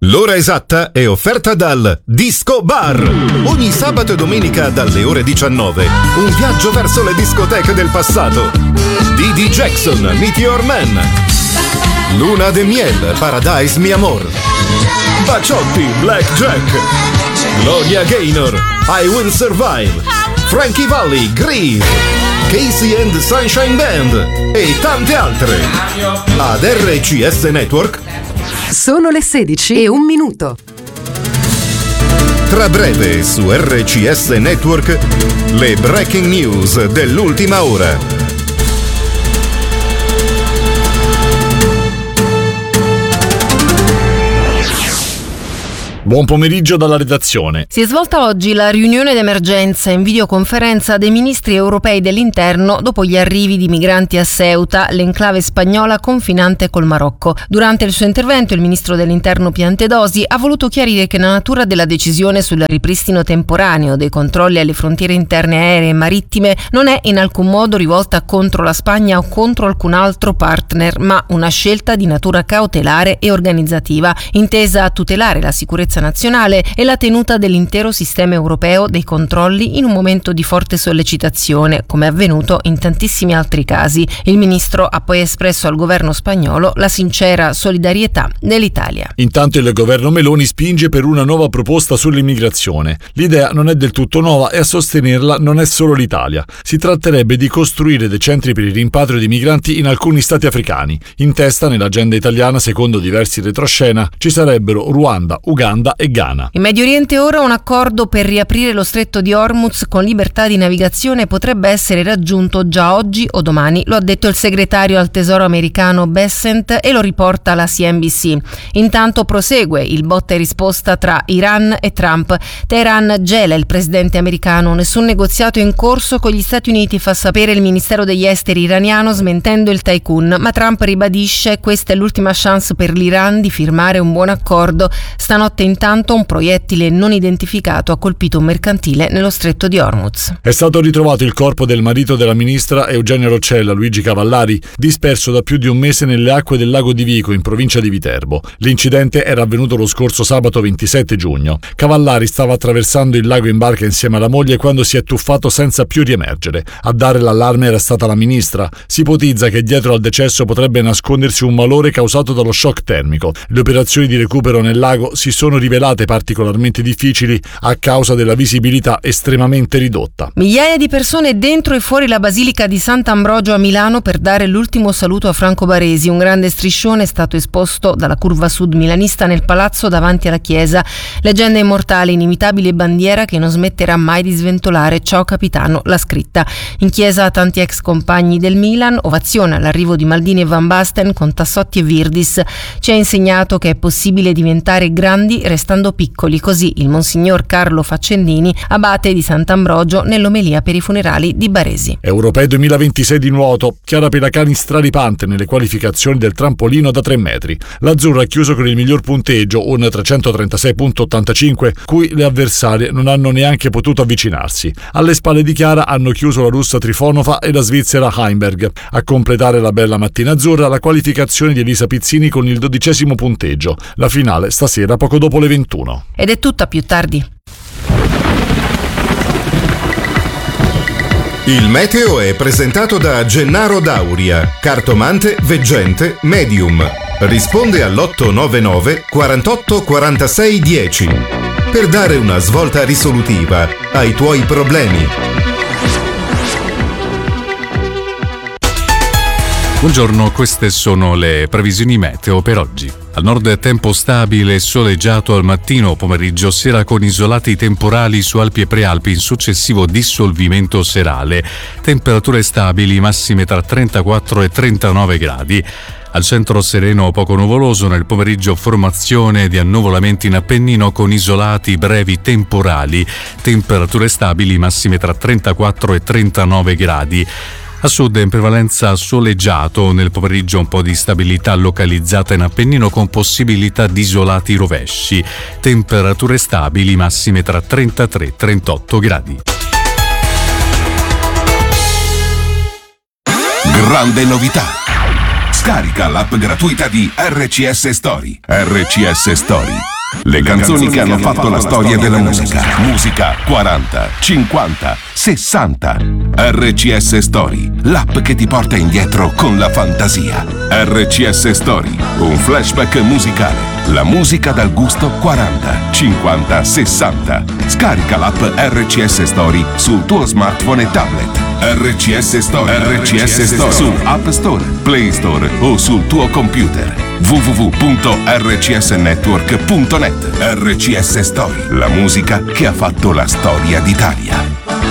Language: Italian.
L'ora esatta è offerta dal Disco Bar. Ogni sabato e domenica dalle ore 19. Un viaggio verso le discoteche del passato. Didi Jackson, Meteor Man. Luna de Miel, Paradise Mi Amor. Baciotti, Blackjack. Gloria Gaynor, I Will Survive. Frankie Valli, Grease. Casey and the Sunshine Band e tante altre. Ad RCS Network. Sono le 16:01. Tra breve su RCS Network le breaking news dell'ultima ora. Buon pomeriggio dalla redazione. Si è svolta oggi la riunione d'emergenza in videoconferenza dei ministri europei dell'interno dopo gli arrivi di migranti a Ceuta, l'enclave spagnola confinante col Marocco. Durante il suo intervento il ministro dell'interno Piantedosi ha voluto chiarire che la natura della decisione sul ripristino temporaneo dei controlli alle frontiere interne aeree e marittime non è in alcun modo rivolta contro la Spagna o contro alcun altro partner, ma una scelta di natura cautelare e organizzativa, intesa a tutelare la sicurezza nazionale e la tenuta dell'intero sistema europeo dei controlli in un momento di forte sollecitazione, come è avvenuto in tantissimi altri casi. Il ministro ha poi espresso al governo spagnolo la sincera solidarietà dell'Italia. Intanto il governo Meloni spinge per una nuova proposta sull'immigrazione. L'idea non è del tutto nuova e a sostenerla non è solo l'Italia. Si tratterebbe di costruire dei centri per il rimpatrio di migranti in alcuni stati africani. In testa, nell'agenda italiana, secondo diversi retroscena, ci sarebbero Ruanda, Uganda e Ghana. In Medio Oriente ora un accordo per riaprire lo stretto di Hormuz con libertà di navigazione potrebbe essere raggiunto già oggi o domani, lo ha detto il segretario al Tesoro americano Bessent e lo riporta la CNBC. Intanto prosegue il botta e risposta tra Iran e Trump. Teheran gela il presidente americano, nessun negoziato in corso con gli Stati Uniti, fa sapere il Ministero degli Esteri iraniano smentendo il tycoon, ma Trump ribadisce questa è l'ultima chance per l'Iran di firmare un buon accordo. Stanotte intanto un proiettile non identificato ha colpito un mercantile nello stretto di Hormuz. È stato ritrovato il corpo del marito della ministra Eugenia Roccella, Luigi Cavallari, disperso da più di un mese nelle acque del lago di Vico, in provincia di Viterbo. L'incidente era avvenuto lo scorso sabato 27 giugno. Cavallari stava attraversando il lago in barca insieme alla moglie quando si è tuffato senza più riemergere. A dare l'allarme era stata la ministra. Si ipotizza che dietro al decesso potrebbe nascondersi un malore causato dallo shock termico. Le operazioni di recupero nel lago si sono rivelate particolarmente difficili a causa della visibilità estremamente ridotta. Migliaia di persone dentro e fuori la Basilica di Sant'Ambrogio a Milano per dare l'ultimo saluto a Franco Baresi. Un grande striscione è stato esposto dalla curva sud milanista nel palazzo davanti alla chiesa. Leggenda immortale, inimitabile bandiera che non smetterà mai di sventolare. Ciao capitano, l'ha scritta. In chiesa tanti ex compagni del Milan, ovazione all'arrivo di Maldini e Van Basten con Tassotti e Virdis. Ci ha insegnato che è possibile diventare grandi restando piccoli, così il Monsignor Carlo Faccendini, abate di Sant'Ambrogio, nell'omelia per i funerali di Baresi. Europei 2026 di nuoto, Chiara Pelacani straripante nelle qualificazioni del trampolino da 3 metri. L'Azzurra ha chiuso con il miglior punteggio, un 336.85, cui le avversarie non hanno neanche potuto avvicinarsi. Alle spalle di Chiara hanno chiuso la russa Trifonova e la svizzera Heimberg. A completare la bella mattina azzurra la qualificazione di Elisa Pizzini con il 12° punteggio. La finale stasera poco dopo le 21. Ed è tutta più tardi. Il meteo è presentato da Gennaro Dauria, cartomante, veggente, medium. Risponde all'899 48 46 10 per dare una svolta risolutiva ai tuoi problemi. Buongiorno, queste sono le previsioni meteo per oggi. Al nord tempo stabile e soleggiato al mattino, pomeriggio, sera con isolati temporali su Alpi e Prealpi in successivo dissolvimento serale. Temperature stabili, massime tra 34 e 39 gradi. Al centro sereno poco nuvoloso, nel pomeriggio formazione di annuvolamenti in Appennino con isolati brevi temporali. Temperature stabili, massime tra 34 e 39 gradi. A sud in prevalenza soleggiato, nel pomeriggio un po' di stabilità localizzata in Appennino con possibilità di isolati rovesci. Temperature stabili, massime tra 33 e 38 gradi. Grande novità! Scarica l'app gratuita di RCS Story. RCS Story. Le canzoni che hanno fatto la storia della musica. Musica 40, 50, 60. RCS Story, l'app che ti porta indietro con la fantasia. RCS Story, un flashback musicale. La musica dal gusto 40, 50, 60. Scarica l'app RCS Story sul tuo smartphone e tablet. RCS Story, RCS Story su App Store, Play Store o sul tuo computer. www.rcsnetwork.net. RCS Story, la musica che ha fatto la storia d'Italia.